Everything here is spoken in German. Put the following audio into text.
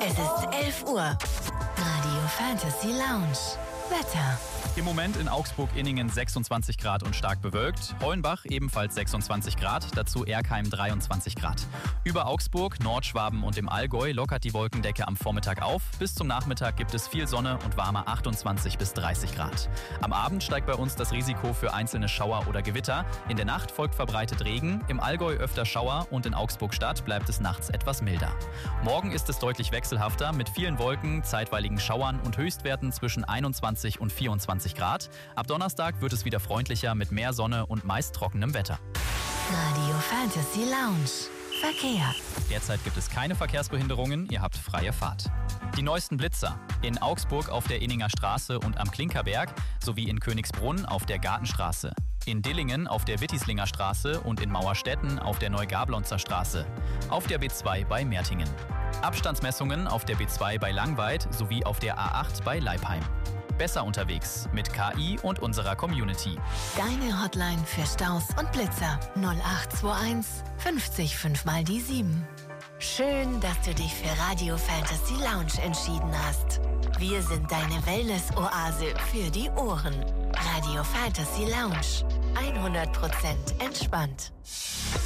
Es ist 11 Uhr. Radio Fantasy Lounge. Wetter. Im Moment in Augsburg-Inningen 26 Grad und stark bewölkt. Hollenbach ebenfalls 26 Grad, dazu Erkheim 23 Grad. Über Augsburg, Nordschwaben und im Allgäu lockert die Wolkendecke am Vormittag auf. Bis zum Nachmittag gibt es viel Sonne und warme 28 bis 30 Grad. Am Abend steigt bei uns das Risiko für einzelne Schauer oder Gewitter. In der Nacht folgt verbreitet Regen, im Allgäu öfter Schauer und in Augsburg-Stadt bleibt es nachts etwas milder. Morgen ist es deutlich wechselhafter mit vielen Wolken, zeitweiligen Schauern und Höchstwerten zwischen 21 und 24 Grad. Ab Donnerstag wird es wieder freundlicher mit mehr Sonne und meist trockenem Wetter. Radio Fantasy Lounge. Verkehr. Derzeit gibt es keine Verkehrsbehinderungen, ihr habt freie Fahrt. Die neuesten Blitzer. In Augsburg auf der Inninger Straße und am Klinkerberg sowie in Königsbrunn auf der Gartenstraße. In Dillingen auf der Wittislinger Straße und in Mauerstetten auf der Neugablonzer Straße. Auf der B2 bei Mertingen. Abstandsmessungen auf der B2 bei Langweid sowie auf der A8 bei Leipheim. Besser unterwegs mit KI und unserer Community. Deine Hotline für Staus und Blitzer 0821 50 5 mal die 7. Schön, dass du dich für Radio Fantasy Lounge entschieden hast. Wir sind deine Wellness-Oase für die Ohren. Radio Fantasy Lounge. 100% entspannt.